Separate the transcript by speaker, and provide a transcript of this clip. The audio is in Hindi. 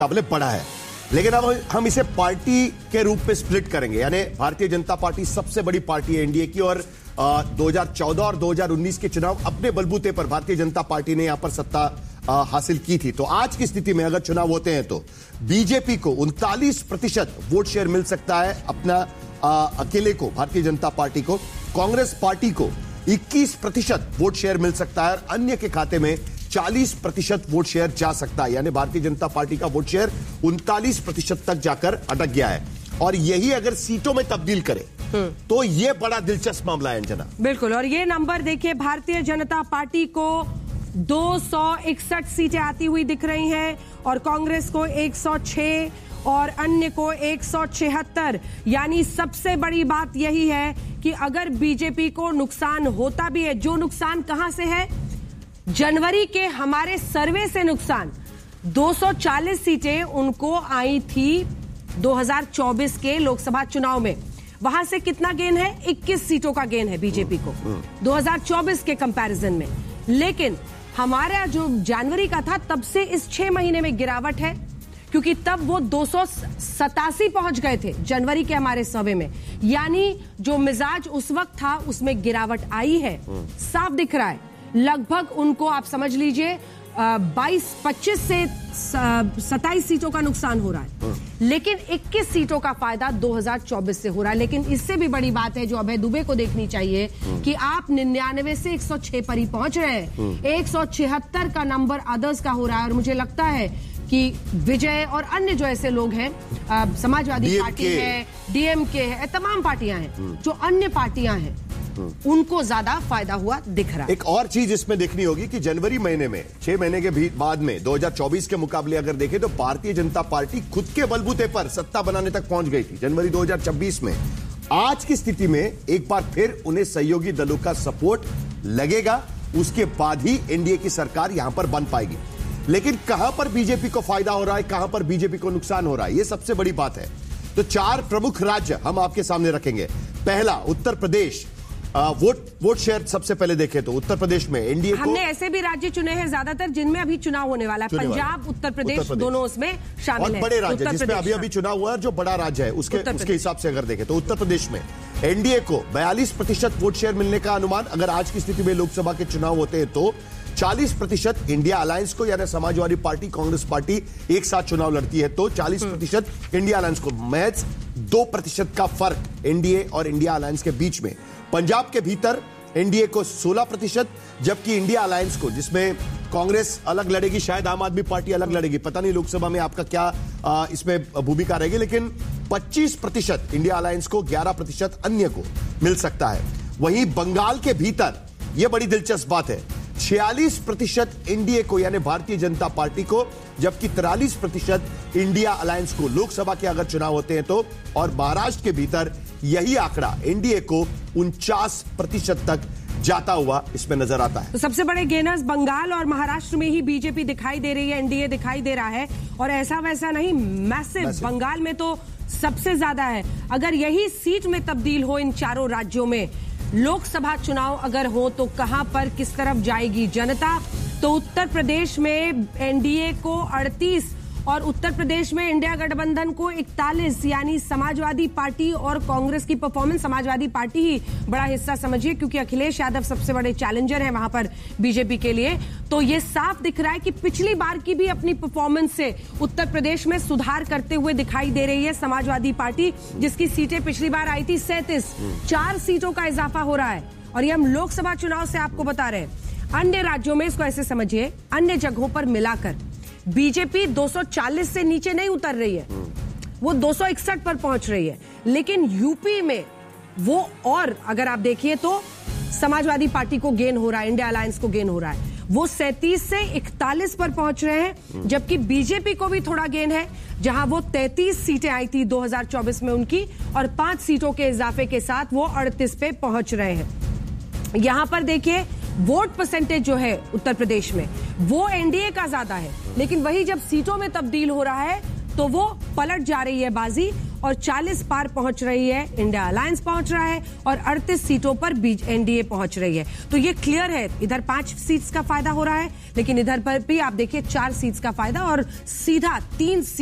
Speaker 1: मुकाबले बड़ा है, लेकिन अब हम इसे पार्टी के रूप में स्प्लिट करेंगे। यानी भारतीय जनता पार्टी सबसे बड़ी पार्टी है एनडीए की और 2014 और 2019 के चुनाव अपने बलबूते पर भारतीय जनता पार्टी ने यहां पर सत्ता हासिल की थी। तो आज की स्थिति में अगर चुनाव होते हैं तो बीजेपी को 39% वोट शेयर मिल सकता है अपना अकेले को, भारतीय जनता पार्टी को। कांग्रेस पार्टी को 21% वोट शेयर मिल सकता है और अन्य के खाते में 40% वोट शेयर जा सकता है। यानी भारतीय जनता पार्टी का वोट शेयर 39% तक जाकर अटक गया है और यही अगर सीटों में तब्दील करे तो ये बड़ा दिलचस्प मामला है अंजना।
Speaker 2: बिल्कुल, और ये नंबर देखिए, भारतीय जनता पार्टी को 261 सीटें आती हुई दिख रही हैं और कांग्रेस को 106 और अन्य को 176। यानी सबसे बड़ी बात यही है कि अगर बीजेपी को नुकसान होता भी है, जो नुकसान कहां से है, जनवरी के हमारे सर्वे से नुकसान 240 सीटें उनको आई थी 2024 के लोकसभा चुनाव में। वहां से कितना गेन है? 21 सीटों का गेन है बीजेपी को 2024 के कंपैरिजन में। लेकिन हमारा जो जनवरी का था तब से इस 6 महीने में गिरावट है, क्योंकि तब वो 287 पहुंच गए थे जनवरी के हमारे सर्वे में। यानी जो मिजाज उस वक्त था उसमें गिरावट आई है, साफ दिख रहा है। लगभग उनको आप समझ लीजिए 25 से 27 सीटों का नुकसान हो रहा है, लेकिन 21 सीटों का फायदा 2024 से हो रहा है। लेकिन इससे भी बड़ी बात है जो अभय दुबे को देखनी चाहिए कि आप 99 से 106 पर ही पहुंच रहे हैं। 176 का नंबर अदर्स का हो रहा है और मुझे लगता है कि विजय और अन्य जो ऐसे लोग हैं, समाजवादी पार्टी है, डीएमके है, तमाम पार्टियां हैं, जो अन्य पार्टियां हैं उनको ज्यादा फायदा हुआ दिख रहा है।
Speaker 1: एक और चीज इसमें देखनी होगी कि जनवरी महीने में 6 महीने के बाद में 2024 के मुकाबले अगर देखें तो भारतीय जनता पार्टी खुद के बलबूते पर सत्ता बनाने तक पहुंच गई थी जनवरी 2024 में। आज की स्थिति में एक बार फिर उन्हें सहयोगी दलों का सपोर्ट लगेगा, उसके बाद ही एनडीए की सरकार यहां पर बन पाएगी। लेकिन कहां पर बीजेपी को फायदा हो रहा है, कहां पर बीजेपी को नुकसान हो रहा है, यह सबसे बड़ी बात है। तो 4 प्रमुख राज्य हम आपके सामने रखेंगे। पहला, उत्तर प्रदेश। वोट शेयर सबसे पहले देखें तो उत्तर प्रदेश में एनडीए को,
Speaker 2: हमने ऐसे भी राज्य चुने हैं ज्यादातर जिनमें अभी चुनाव होने वाला है। पंजाब, उत्तर प्रदेश दोनों उसमें शामिल हैं।
Speaker 1: बड़े राज्य जिसमें अभी चुनाव हुआ है, जो बड़ा राज्य है उसके हिसाब से अगर देखें तो उत्तर प्रदेश में एनडीए को 42% वोट शेयर मिलने का अनुमान। अगर आज की स्थिति में लोकसभा के चुनाव होते हैं तो 40% इंडिया अलायंस को, यानी समाजवादी पार्टी कांग्रेस पार्टी एक साथ चुनाव लड़ती है तो 40% इंडिया अलायंस को। महज 2% का फर्क एनडीए और इंडिया अलायंस के बीच में। पंजाब के भीतर एनडीए को 16%, जबकि इंडिया अलायंस को, जिसमें कांग्रेस अलग लड़ेगी, शायद आम आदमी पार्टी अलग लड़ेगी, पता नहीं लोकसभा में आपका क्या इसमें भूमिका रहेगी, लेकिन 25% इंडिया अलायंस को, 11% अन्य को मिल सकता है। वहीं बंगाल के भीतर यह बड़ी दिलचस्प बात है, 46% एनडीए को यानी भारतीय जनता पार्टी को, जबकि 43% इंडिया अलायंस को लोकसभा के अगर चुनाव होते हैं तो। और महाराष्ट्र के भीतर यही आंकड़ा एनडीए को 49% तक जाता हुआ इसमें नजर आता है।
Speaker 2: तो सबसे बड़े गेनर्स बंगाल और महाराष्ट्र में ही बीजेपी दिखाई दे रही है, एनडीए दिखाई दे रहा है। और ऐसा वैसा नहीं, मैसिव बंगाल में तो सबसे ज्यादा है। अगर यही सीट में तब्दील हो इन चारों राज्यों में, लोकसभा चुनाव अगर हो तो कहां पर किस तरफ जाएगी जनता? तो उत्तर प्रदेश में एनडीए को 38 और उत्तर प्रदेश में इंडिया गठबंधन को 41। यानी समाजवादी पार्टी और कांग्रेस की परफॉर्मेंस, समाजवादी पार्टी ही बड़ा हिस्सा समझिए, क्योंकि अखिलेश यादव सबसे बड़े चैलेंजर हैं वहां पर बीजेपी के लिए। तो ये साफ दिख रहा है कि पिछली बार की भी अपनी परफॉर्मेंस से उत्तर प्रदेश में सुधार करते हुए दिखाई दे रही है समाजवादी पार्टी, जिसकी सीटें पिछली बार आई थी 37। 4 सीटों का इजाफा हो रहा है और ये हम लोकसभा चुनाव से आपको बता रहे हैं। अन्य राज्यों में इसको ऐसे समझिए, अन्य जगहों पर मिलाकर बीजेपी 240 से नीचे नहीं उतर रही है, वो 261 पर पहुंच रही है। लेकिन यूपी में वो, और अगर आप देखिए तो समाजवादी पार्टी को गेन हो रहा है, इंडिया अलायंस को गेन हो रहा है, वो 37 से 41 पर पहुंच रहे हैं। जबकि बीजेपी को भी थोड़ा गेन है, जहां वो 33 सीटें आई थी 2024 में उनकी, और 5 सीटों के इजाफे के साथ वो 38 पे पहुंच रहे हैं। यहां पर देखिए वोट परसेंटेज जो है उत्तर प्रदेश में वो एनडीए का ज्यादा है, लेकिन वही जब सीटों में तब्दील हो रहा है तो वो पलट जा रही है बाजी और 40 पार पहुंच रही है, इंडिया अलायंस पहुंच रहा है और 38 सीटों पर एनडीए पहुंच रही है। तो ये क्लियर है, इधर 5 सीट्स का फायदा हो रहा है, लेकिन इधर पर भी आप देखिए 4 सीट्स का फायदा और सीधा 3